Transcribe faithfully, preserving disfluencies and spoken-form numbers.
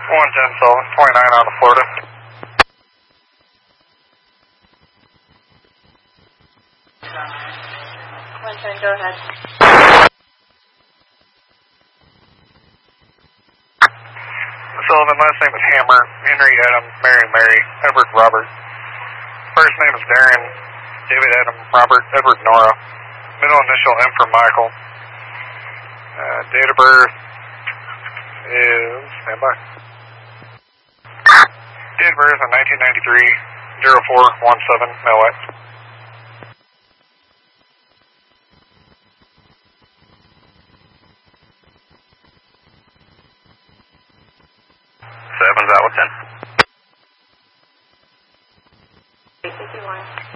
one ten Sullivan, twenty-nine out of Florida. one ten, go ahead. Sullivan, last name is Hammer, Henry Adam, Mary Mary, Edward Robert. First name is Darren, David Adam, Robert, Edward Nora. Middle initial M for Michael. Uh, date of birth is, stand by. Date of birth in nineteen ninety-three, oh four one seven, L X. Seven's out with ten. eight fifty-one.